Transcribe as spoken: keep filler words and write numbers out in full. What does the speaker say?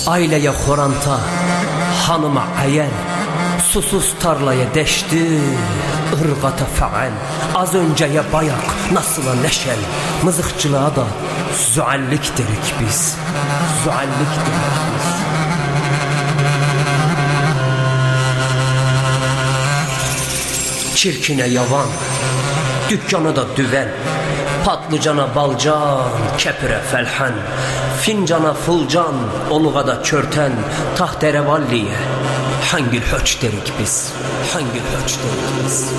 Aileye xoranta, hanıma ayel, susuz tarlaya deşti, ırgata faal. Az önceye bayak, nasıla neşel, mızıkçılığa da zuallik derik biz. Zuallik derik biz. Çirkine yavan, dükkana da düven, patlıcana balcan, kepire felhen, fincana fulcan, oluğa da körten, tahterevalliye hangil höç derik biz, hangil höç derik biz.